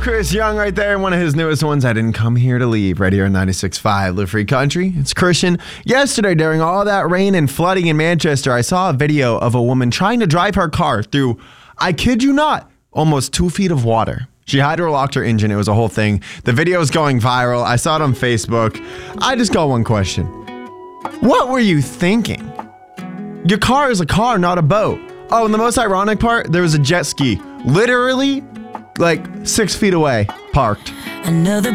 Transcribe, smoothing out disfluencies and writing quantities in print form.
Chris Young right there, one of his newest ones. I didn't come here to leave. Right here on 96.5 Live Free Country. It's Christian. Yesterday, during all that rain and flooding in Manchester, I saw a video of a woman trying to drive her car through, I kid you not, almost 2 feet of water. She hydrolocked her engine. It was a whole thing. The video is going viral. I saw it on Facebook. I just got one question. What were you thinking? Your car is a car, not a boat. Oh, and the most ironic part, there was a jet ski literally like 6 feet away, parked. Another